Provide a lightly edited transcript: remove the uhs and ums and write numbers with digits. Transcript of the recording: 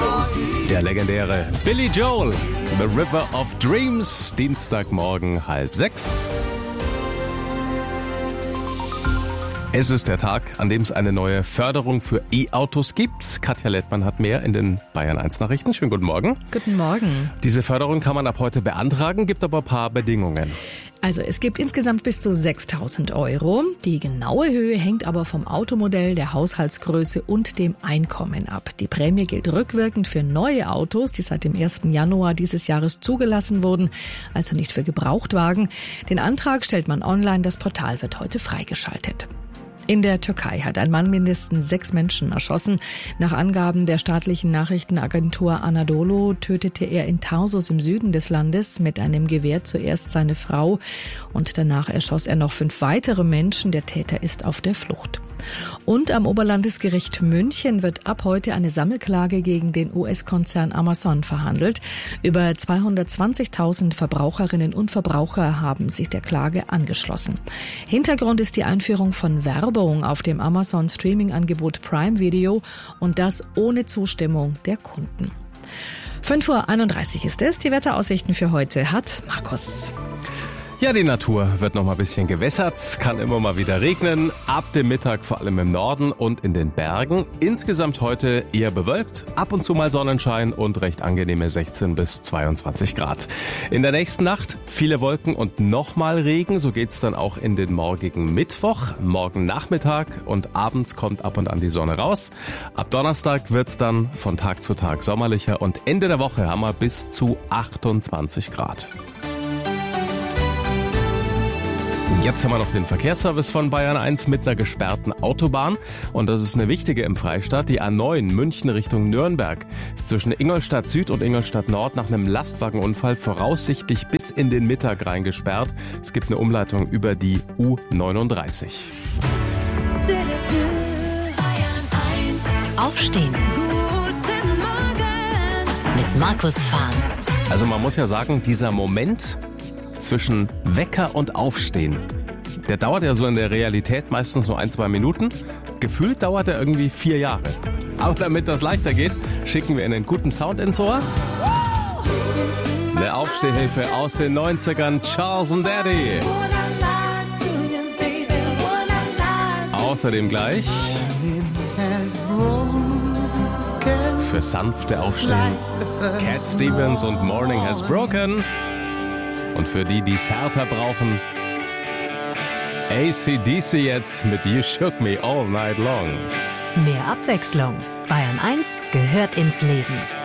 Der legendäre Billy Joel, The River of Dreams, Dienstagmorgen 5:30. Es ist der Tag, an dem es eine neue Förderung für E-Autos gibt. Katja Lettmann hat mehr in den Bayern 1 Nachrichten. Schönen guten Morgen. Guten Morgen. Diese Förderung kann man ab heute beantragen, gibt aber ein paar Bedingungen. Also es gibt insgesamt bis zu 6.000 Euro. Die genaue Höhe hängt aber vom Automodell, der Haushaltsgröße und dem Einkommen ab. Die Prämie gilt rückwirkend für neue Autos, die seit dem 1. Januar dieses Jahres zugelassen wurden, also nicht für Gebrauchtwagen. Den Antrag stellt man online, das Portal wird heute freigeschaltet. In der Türkei hat ein Mann mindestens 6 Menschen erschossen. Nach Angaben der staatlichen Nachrichtenagentur Anadolu tötete er in Tarsus im Süden des Landes mit einem Gewehr zuerst seine Frau und danach erschoss er noch 5 weitere Menschen. Der Täter ist auf der Flucht. Und am Oberlandesgericht München wird ab heute eine Sammelklage gegen den US-Konzern Amazon verhandelt. Über 220.000 Verbraucherinnen und Verbraucher haben sich der Klage angeschlossen. Hintergrund ist die Einführung von Werbung auf dem Amazon-Streaming-Angebot Prime Video und das ohne Zustimmung der Kunden. 5:31 Uhr ist es. Die Wetteraussichten für heute hat Markus. Ja, die Natur wird noch mal ein bisschen gewässert, kann immer mal wieder regnen, ab dem Mittag vor allem im Norden und in den Bergen. Insgesamt heute eher bewölkt, ab und zu mal Sonnenschein und recht angenehme 16 bis 22 Grad. In der nächsten Nacht viele Wolken und nochmal Regen, so geht's dann auch in den morgigen Mittwoch. Morgen Nachmittag und abends kommt ab und an die Sonne raus. Ab Donnerstag wird's dann von Tag zu Tag sommerlicher und Ende der Woche haben wir bis zu 28 Grad. Jetzt haben wir noch den Verkehrsservice von Bayern 1 mit einer gesperrten Autobahn. Und das ist eine wichtige im Freistaat. Die A9 München Richtung Nürnberg ist zwischen Ingolstadt Süd und Ingolstadt Nord nach einem Lastwagenunfall voraussichtlich bis in den Mittag rein gesperrt. Es gibt eine Umleitung über die U39. Aufstehen. Guten Morgen. Mit Markus Fahn. Also man muss ja sagen, dieser Moment zwischen Wecker und Aufstehen, der dauert ja so in der Realität meistens nur 1-2 Minuten. Gefühlt dauert er irgendwie 4 Jahre. Aber damit das leichter geht, schicken wir einen guten Sound ins Ohr. Eine Aufstehhilfe aus den 90ern, Charles and Daddy. Außerdem gleich für sanfte Aufstehen Cat Stevens und Morning Has Broken. Und für die, die es härter brauchen, AC/DC jetzt mit You Shook Me All Night Long. Mehr Abwechslung. Bayern 1 gehört ins Leben.